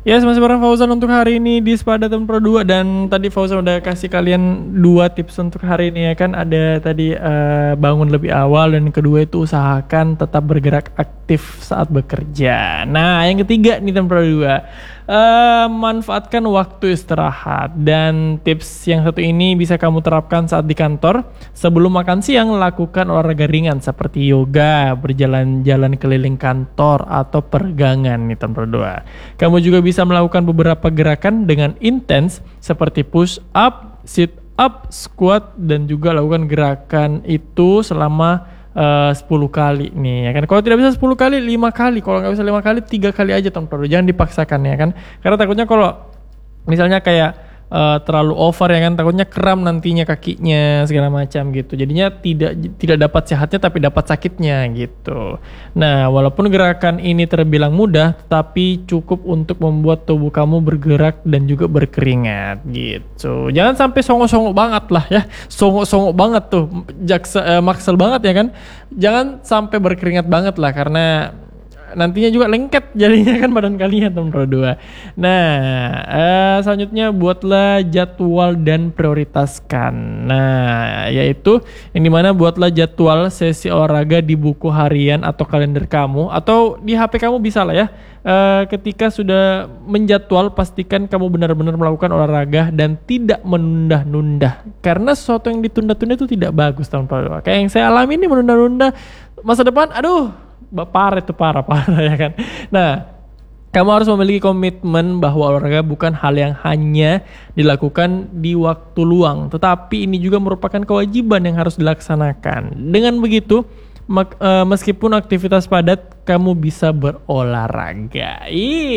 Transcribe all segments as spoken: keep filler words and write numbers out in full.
Ya, yes, masih bareng Fauzan untuk hari ini di Spada Temen Pro dua. Dan tadi Fauzan udah kasih kalian dua tips untuk hari ini ya kan. Ada tadi uh, bangun lebih awal, dan kedua itu usahakan tetap bergerak aktif saat bekerja. Nah, yang ketiga nih Temen Pro dua, uh, manfaatkan waktu istirahat. Dan tips yang satu ini bisa kamu terapkan saat di kantor. Sebelum makan siang, lakukan olahraga ringan seperti yoga, berjalan-jalan keliling kantor, atau peregangan nih Temen Pro dua. Kamu juga bisa bisa melakukan beberapa gerakan dengan intens seperti push up, sit up, squat, dan juga lakukan gerakan itu selama uh, sepuluh kali nih ya kan. Kalau tidak bisa sepuluh kali, lima kali. Kalau nggak bisa lima kali, tiga kali aja teman-teman. Jangan dipaksakan ya kan. Karena takutnya kalau misalnya kayak Uh, terlalu over ya kan, takutnya kram nantinya kakinya segala macam gitu. Jadinya tidak tidak dapat sehatnya tapi dapat sakitnya gitu. Nah, walaupun gerakan ini terbilang mudah, tapi cukup untuk membuat tubuh kamu bergerak dan juga berkeringat gitu. Jangan sampai songok-songok banget lah ya. Songok-songok banget tuh, jaksa, uh, maksel banget ya kan. Jangan sampai berkeringat banget lah, karena nantinya juga lengket jadinya kan badan kalian teman Pro dua. Nah, eh, selanjutnya buatlah jadwal dan prioritaskan. Nah, yaitu yang dimana buatlah jadwal sesi olahraga di buku harian atau kalender kamu, atau di H P kamu bisa lah ya. Eh, ketika sudah menjadwal, pastikan kamu benar-benar melakukan olahraga dan tidak menunda-nunda. Karena sesuatu yang ditunda-tunda itu tidak bagus teman Pro dua. Kayak yang saya alami ini, menunda-nunda masa depan, aduh, parah itu parah-parah ya kan. Nah, kamu harus memiliki komitmen bahwa olahraga bukan hal yang hanya dilakukan di waktu luang, tetapi ini juga merupakan kewajiban yang harus dilaksanakan. Dengan begitu, mak, uh, meskipun aktivitas padat, kamu bisa berolahraga.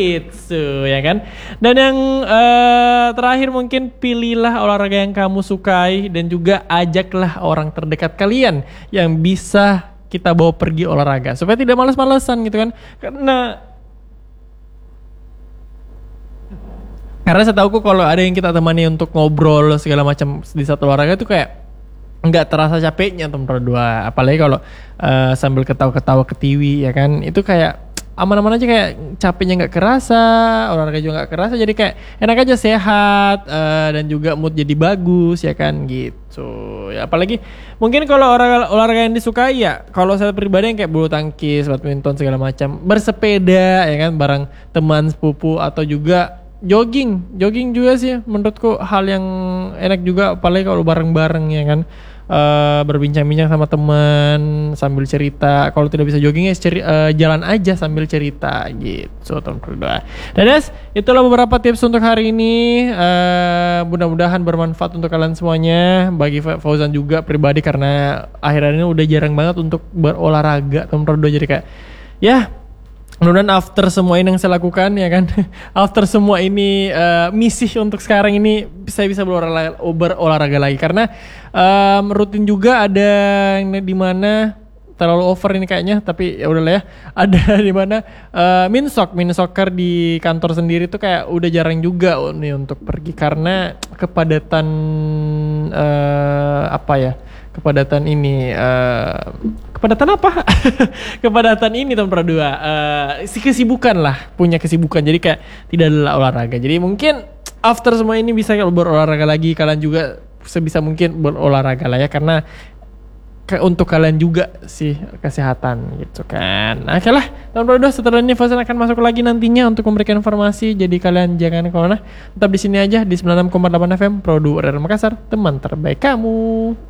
Itu ya kan. Dan yang uh, terakhir, mungkin pilihlah olahraga yang kamu sukai dan juga ajaklah orang terdekat kalian yang bisa kita bawa pergi olahraga supaya tidak malas-malesan gitu kan. Karena karena setahuku kalau ada yang kita temani untuk ngobrol segala macam di saat olahraga itu kayak nggak terasa capeknya teman Pro dua. Apalagi kalau uh, sambil ketawa-ketawa ketiwi ya kan, itu kayak aman-aman aja, kayak capeknya nggak kerasa, olahraga juga nggak kerasa, jadi kayak enak aja, sehat, uh, dan juga mood jadi bagus ya kan gitu. Ya, apalagi mungkin kalau olahraga, olahraga yang disukai ya, kalau saya pribadi yang kayak bulu tangkis, badminton segala macam, bersepeda ya kan bareng teman sepupu, atau juga jogging, jogging juga sih menurutku hal yang enak juga, apalagi kalau bareng-bareng ya kan. Uh, berbincang-bincang sama teman sambil cerita. Kalau tidak bisa jogging ya ceri- uh, jalan aja sambil cerita gitu teman Pro dua. Dan guys, itulah beberapa tips untuk hari ini. Uh, mudah-mudahan bermanfaat untuk kalian semuanya. Bagi Fauzan juga pribadi, karena akhir-akhir ini udah jarang banget untuk berolahraga teman Pro dua. Jadi kayak ya, mudah-mudahan after semua ini yang saya lakukan ya kan, after semua ini uh, misi untuk sekarang ini, saya bisa berolahraga, berolahraga lagi. Karena um, rutin juga ada yang dimana terlalu over ini kayaknya, tapi ya udahlah ya. Ada dimana uh, minsok, minsoccer di kantor sendiri tuh kayak udah jarang juga nih untuk pergi, karena kepadatan uh, apa ya, kepadatan ini uh, kepadatan apa? Kepadatan ini teman Pro dua. Uh, si kesibukan lah, punya kesibukan. Jadi kayak tidak ada olahraga. Jadi mungkin after semua ini bisa berolahraga lagi. Kalian juga sebisa mungkin berolahraga lah ya, karena ke, untuk kalian juga sih kesehatan gitu kan. Nah, oke lah teman Pro dua, setelah ini Fauzan akan masuk lagi nantinya untuk memberikan informasi. Jadi kalian jangan kemana, tetap di sini aja di sembilan puluh enam koma delapan F M Pro dua Makassar, teman terbaik kamu.